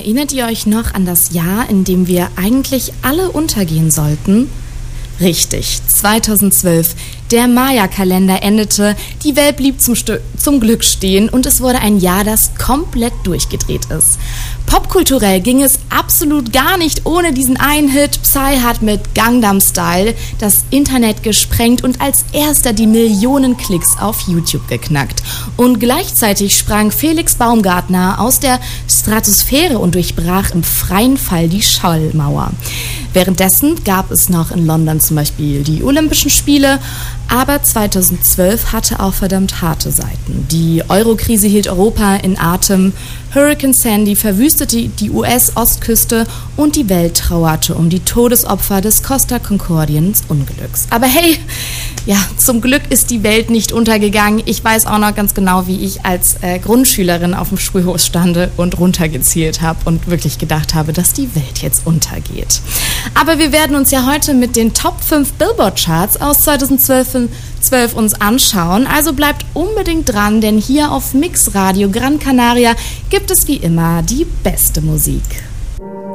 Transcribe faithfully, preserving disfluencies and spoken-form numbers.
Erinnert ihr euch noch an das Jahr, in dem wir eigentlich alle untergehen sollten? Richtig, zweitausendzwölf. Der Maya-Kalender endete, die Welt blieb zum, St- zum Glück stehen und es wurde ein Jahr, das komplett durchgedreht ist. Popkulturell ging es absolut gar nicht ohne diesen einen Hit. Psy hat mit Gangnam Style das Internet gesprengt und als erster die Millionen Klicks auf YouTube geknackt. Und gleichzeitig sprang Felix Baumgartner aus der Stratosphäre und durchbrach im freien Fall die Schallmauer. Währenddessen gab es noch in London zum Beispiel die Olympischen Spiele, aber zweitausendzwölf hatte auch verdammt harte Seiten. Die Eurokrise hielt Europa in Atem, Hurricane Sandy verwüstete die U S-Ostküste und die Welt trauerte um die Todesopfer des Costa Concordiens-Unglücks. Aber hey, ja, zum Glück ist die Welt nicht untergegangen. Ich weiß auch noch ganz genau, wie ich als äh, Grundschülerin auf dem Schulhof stande und runtergezählt habe und wirklich gedacht habe, dass die Welt jetzt untergeht. Aber wir werden uns ja heute mit den Top fünf Billboard-Charts aus zweitausendzwölf uns anschauen. Also bleibt unbedingt dran, denn hier auf Mix Radio Gran Canaria gibt es wie immer die beste Musik.